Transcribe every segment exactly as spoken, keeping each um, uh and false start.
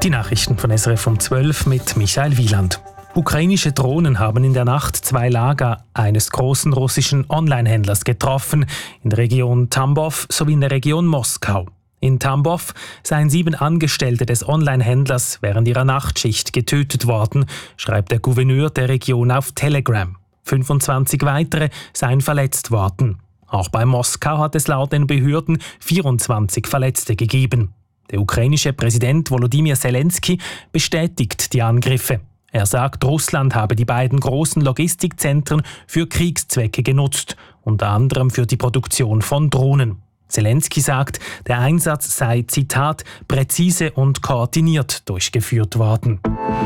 Die Nachrichten von S R F um zwölf mit Michael Wieland. Ukrainische Drohnen haben in der Nacht zwei Lager eines großen russischen Online-Händlers getroffen, in der Region Tambov sowie in der Region Moskau. In Tambov seien sieben Angestellte des Online-Händlers während ihrer Nachtschicht getötet worden, schreibt der Gouverneur der Region auf Telegram. fünfundzwanzig weitere seien verletzt worden. Auch bei Moskau hat es laut den Behörden vierundzwanzig Verletzte gegeben. Der ukrainische Präsident Volodymyr Zelensky bestätigt die Angriffe. Er sagt, Russland habe die beiden großen Logistikzentren für Kriegszwecke genutzt, unter anderem für die Produktion von Drohnen. Zelensky sagt, der Einsatz sei, Zitat, präzise und koordiniert durchgeführt worden.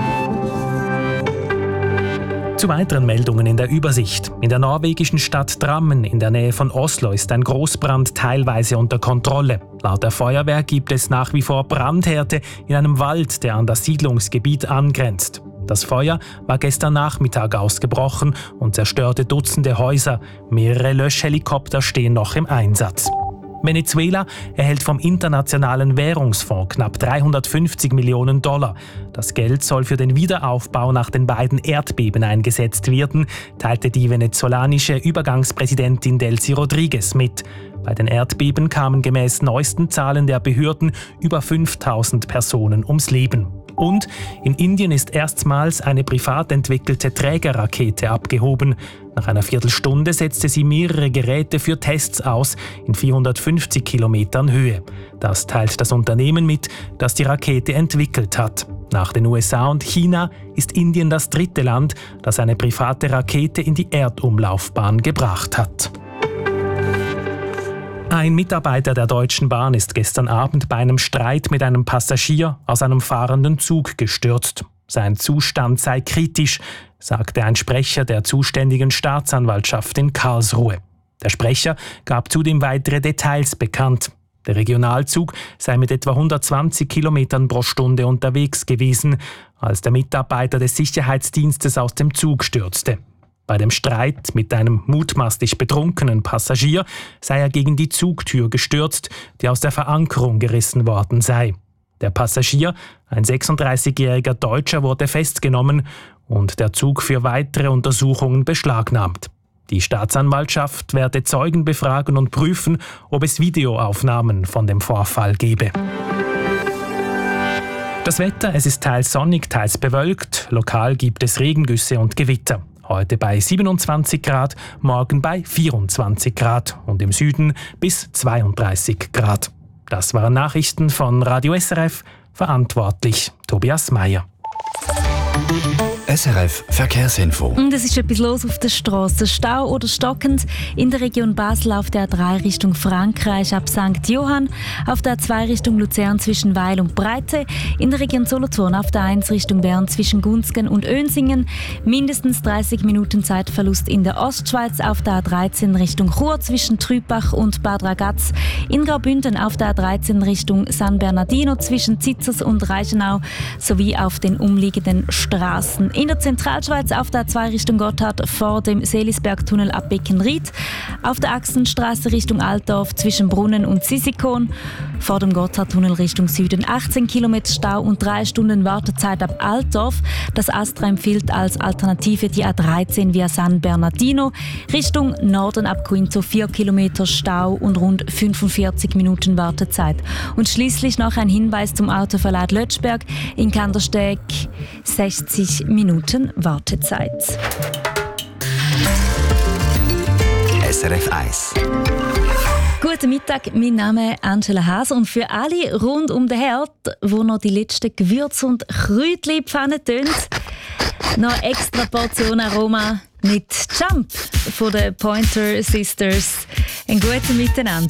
Zu weiteren Meldungen in der Übersicht. In der norwegischen Stadt Drammen in der Nähe von Oslo ist ein Großbrand teilweise unter Kontrolle. Laut der Feuerwehr gibt es nach wie vor Brandherde in einem Wald, der an das Siedlungsgebiet angrenzt. Das Feuer war gestern Nachmittag ausgebrochen und zerstörte Dutzende Häuser. Mehrere Löschhelikopter stehen noch im Einsatz. Venezuela erhält vom Internationalen Währungsfonds knapp dreihundertfünfzig Millionen Dollar. Das Geld soll für den Wiederaufbau nach den beiden Erdbeben eingesetzt werden, teilte die venezolanische Übergangspräsidentin Delcy Rodriguez mit. Bei den Erdbeben kamen gemäß neuesten Zahlen der Behörden über fünftausend Personen ums Leben. Und in Indien ist erstmals eine privat entwickelte Trägerrakete abgehoben. Nach einer Viertelstunde setzte sie mehrere Geräte für Tests aus in vierhundertfünfzig Kilometern Höhe. Das teilt das Unternehmen mit, das die Rakete entwickelt hat. Nach den U S A und China ist Indien das dritte Land, das eine private Rakete in die Erdumlaufbahn gebracht hat. Ein Mitarbeiter der Deutschen Bahn ist gestern Abend bei einem Streit mit einem Passagier aus einem fahrenden Zug gestürzt. Sein Zustand sei kritisch, sagte ein Sprecher der zuständigen Staatsanwaltschaft in Karlsruhe. Der Sprecher gab zudem weitere Details bekannt. Der Regionalzug sei mit etwa hundertzwanzig Kilometern pro Stunde unterwegs gewesen, als der Mitarbeiter des Sicherheitsdienstes aus dem Zug stürzte. Bei dem Streit mit einem mutmaßlich betrunkenen Passagier sei er gegen die Zugtür gestürzt, die aus der Verankerung gerissen worden sei. Der Passagier, ein sechsunddreißigjähriger Deutscher, wurde festgenommen und der Zug für weitere Untersuchungen beschlagnahmt. Die Staatsanwaltschaft werde Zeugen befragen und prüfen, ob es Videoaufnahmen von dem Vorfall gebe. Das Wetter, es ist teils sonnig, teils bewölkt. Lokal gibt es Regengüsse und Gewitter. Heute bei siebenundzwanzig Grad, morgen bei vierundzwanzig Grad und im Süden bis zweiunddreißig Grad. Das waren Nachrichten von Radio S R F, verantwortlich Tobias Meyer. S R F Verkehrsinfo. Und es ist etwas los auf der Straße. Stau oder stockend in der Region Basel auf der A drei Richtung Frankreich ab Sankt Johann, auf der A zwei Richtung Luzern zwischen Weil und Breite, in der Region Solothurn auf der eins Richtung Bern zwischen Gunzgen und Önsingen, mindestens dreißig Minuten Zeitverlust in der Ostschweiz auf der A dreizehn Richtung Chur zwischen Trübach und Bad Ragaz, in Graubünden auf der A dreizehn Richtung San Bernardino zwischen Zitzers und Reichenau sowie auf den umliegenden Straßen. In der Zentralschweiz auf der A zwei Richtung Gotthard vor dem Seelisbergtunnel ab Beckenried, auf der Achsenstraße Richtung Altdorf zwischen Brunnen und Sisikon, vor dem Gotthardtunnel Richtung Süden achtzehn Kilometer Stau und drei Stunden Wartezeit ab Altdorf. Das ASTRA empfiehlt als Alternative die A dreizehn via San Bernardino, Richtung Norden ab Coinzo vier Kilometer Stau und rund fünfundvierzig Minuten Wartezeit. Und schließlich noch ein Hinweis zum Autoverleih Lötschberg in Kandersteg, sechzig Minuten Wartezeit. S R F eins. Guten Mittag, mein Name ist Angela Haas und für alle rund um den Herd, wo noch die letzten Gewürze und Kräutchen in die Pfanne tönt, noch eine extra Portion Aroma mit Jump von den Pointer Sisters. Ein gutes Miteinander.